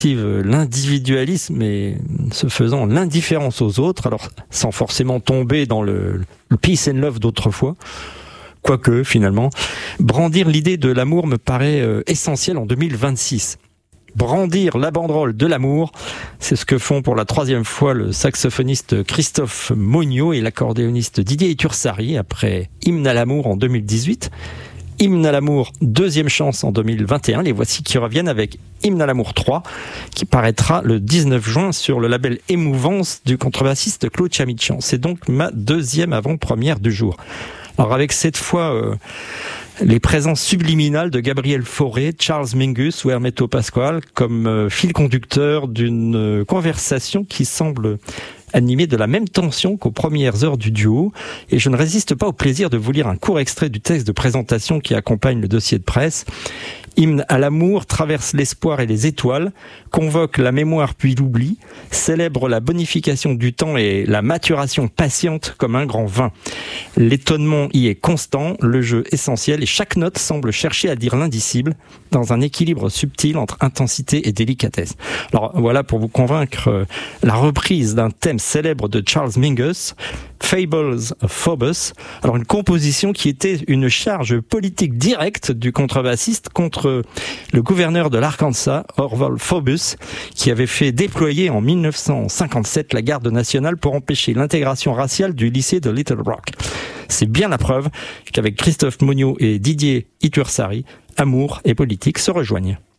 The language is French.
l'individualisme et se faisant l'indifférence aux autres, alors sans forcément tomber dans le peace and love d'autrefois. Quoique, finalement, brandir l'idée de l'amour me paraît essentiel en 2026. Brandir la banderole de l'amour, c'est ce que font pour la 3e fois le saxophoniste Christophe Monio et l'accordéoniste Didier Itursari après Hymne à l'amour en 2018. Hymne à l'amour, 2e chance en 2021. Les voici qui reviennent avec Hymne à l'amour 3, qui paraîtra le 19 juin sur le label Émouvance du contrebassiste Claude Chamichan. C'est donc ma 2e avant-première du jour. Alors avec cette fois les présences subliminales de Gabriel Fauré, Charles Mingus ou Hermeto Pascoal comme fil conducteur d'une conversation qui semble animée de la même tension qu'aux premières heures du duo. Et je ne résiste pas au plaisir de vous lire un court extrait du texte de présentation qui accompagne le dossier de presse. Hymne à l'amour traverse l'espoir et les étoiles, convoque la mémoire puis l'oubli, célèbre la bonification du temps et la maturation patiente comme un grand vin. L'étonnement y est constant, le jeu essentiel et chaque note semble chercher à dire l'indicible dans un équilibre subtil entre intensité et délicatesse. Alors voilà pour vous convaincre la reprise d'un thème célèbre de Charles Mingus, Fables of Phobos. Alors une composition qui était une charge politique directe du contrebassiste contre le gouverneur de l'Arkansas, Orval Phobos, qui avait fait déployer en 1957 la garde nationale pour empêcher l'intégration raciale du lycée de Little Rock. C'est bien la preuve qu'avec Christophe Monio et Didier Itursari, amour et politique se rejoignent.